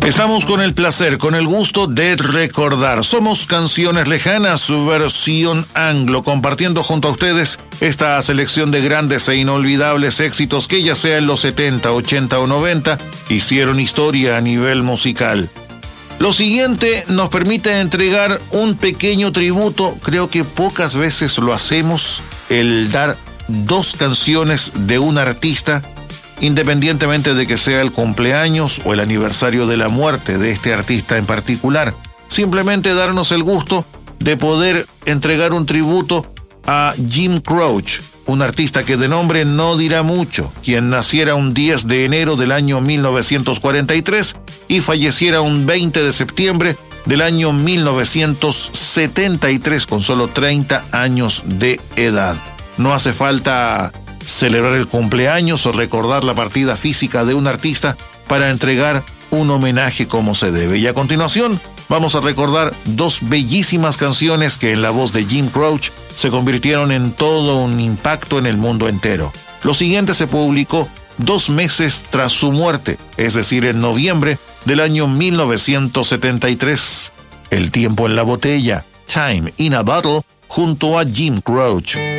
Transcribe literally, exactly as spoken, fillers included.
Estamos con el placer, con el gusto de recordar. Somos Canciones Lejanas, su versión anglo, compartiendo junto a ustedes esta selección de grandes e inolvidables éxitos que ya sea en los setenta, ochenta o noventa, hicieron historia a nivel musical. Lo siguiente nos permite entregar un pequeño tributo, creo que pocas veces lo hacemos, el dar dos canciones de un artista, independientemente de que sea el cumpleaños o el aniversario de la muerte de este artista en particular. Simplemente darnos el gusto de poder entregar un tributo a Jim Croce, un artista que de nombre no dirá mucho, quien naciera un diez de enero del año mil novecientos cuarenta y tres y falleciera un veinte de septiembre del año mil novecientos setenta y tres con solo treinta años de edad. No hace falta celebrar el cumpleaños o recordar la partida física de un artista para entregar un homenaje como se debe. Y a continuación vamos a recordar dos bellísimas canciones que en la voz de Jim Croce se convirtieron en todo un impacto en el mundo entero. Lo siguiente se publicó dos meses tras su muerte, es decir, en noviembre del año mil novecientos setenta y tres. El tiempo en la botella, Time in a Bottle, junto a Jim Croce.